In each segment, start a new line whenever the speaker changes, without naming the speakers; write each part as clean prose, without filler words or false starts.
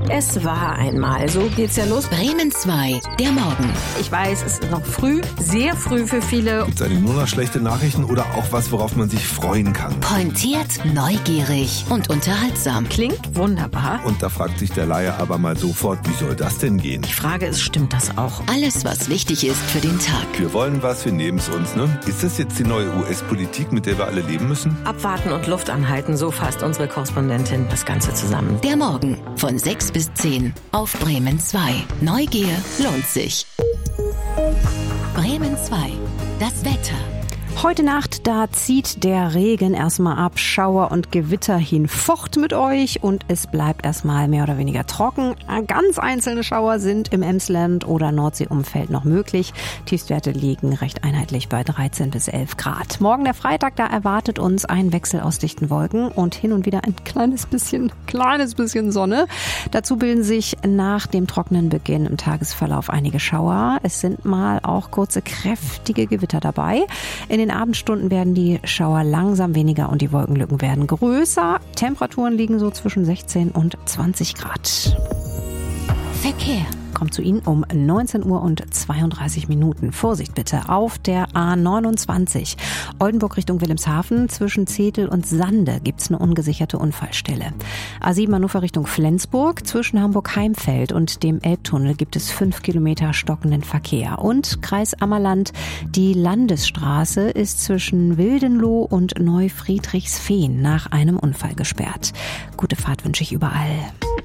Es war einmal, so geht's ja los.
Bremen 2, der Morgen.
Ich weiß, es ist noch früh, sehr früh für viele.
Gibt es eigentlich nur noch schlechte Nachrichten oder auch was, worauf man sich freuen kann?
Pointiert, neugierig und unterhaltsam.
Klingt wunderbar.
Und da fragt sich der Laie aber mal sofort, wie soll das denn gehen?
Die Frage ist, stimmt das auch?
Alles, was wichtig ist für den Tag.
Wir wollen was, wir nehmen es uns, ne? Ist das jetzt die neue US-Politik, mit der wir alle leben müssen?
Abwarten und Luft anhalten, so fasst unsere Korrespondentin das Ganze zusammen.
Der Morgen von 6 bis 10 auf Bremen 2. Neugier lohnt sich. Bremen 2, das Wetter.
Heute Nacht, da zieht der Regen erstmal ab, Schauer und Gewitter hinfort mit euch und es bleibt erstmal mehr oder weniger trocken. Ganz einzelne Schauer sind im Emsland oder Nordseeumfeld noch möglich. Tiefstwerte liegen recht einheitlich bei 13 bis 11 Grad. Morgen der Freitag, da erwartet uns ein Wechsel aus dichten Wolken und hin und wieder ein kleines bisschen Sonne. Dazu bilden sich nach dem trockenen Beginn im Tagesverlauf einige Schauer. Es sind mal auch kurze, kräftige Gewitter dabei. In den Abendstunden werden die Schauer langsam weniger und die Wolkenlücken werden größer. Temperaturen liegen so zwischen 16 und 20 Grad.
Verkehr.
Kommt zu Ihnen um 19 Uhr und 32 Minuten. Vorsicht bitte auf der A29. Oldenburg Richtung Wilhelmshaven. Zwischen Zetel und Sande gibt's eine ungesicherte Unfallstelle. A7 Hannover Richtung Flensburg. Zwischen Hamburg-Heimfeld und dem Elbtunnel gibt es 5 Kilometer stockenden Verkehr. Und Kreis Ammerland. Die Landesstraße ist zwischen Wildenloh und Neufriedrichsfehn nach einem Unfall gesperrt. Gute Fahrt wünsche ich überall.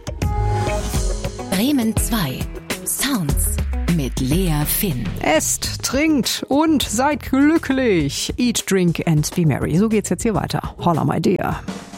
Bremen 2. Sounds mit Lea Finn.
Esst, trinkt und seid glücklich. Eat, drink and be merry. So geht's jetzt hier weiter. Holla my dear.